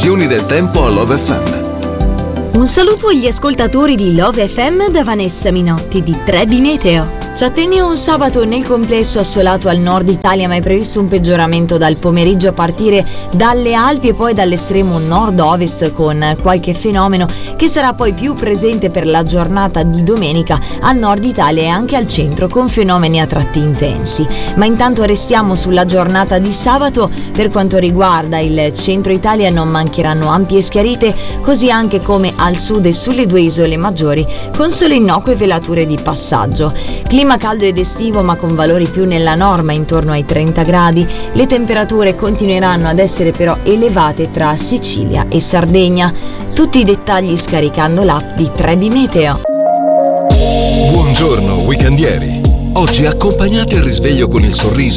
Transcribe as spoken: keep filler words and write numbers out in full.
previsioni del tempo a Love F M. Un saluto agli ascoltatori di Love F M da Vanessa Minotti di Trebi Meteo. Ci attende un sabato nel complesso assolato al nord Italia, ma è previsto un peggioramento dal pomeriggio a partire dalle Alpi e poi dall'estremo nord-ovest, con qualche fenomeno che sarà poi più presente per la giornata di domenica al nord Italia e anche al centro, con fenomeni a tratti intensi. Ma intanto restiamo sulla giornata di sabato. Per quanto riguarda il centro Italia non mancheranno ampie schiarite, così anche come al sud e sulle due isole maggiori, con solo innocue velature di passaggio. Clima caldo ed estivo, ma con valori più nella norma, intorno ai trenta gradi. Le temperature continueranno ad essere però elevate tra Sicilia e Sardegna. Tutti i dettagli scaricando l'app di Trebi Meteo. Buongiorno weekendieri. Oggi accompagnate il risveglio con il sorriso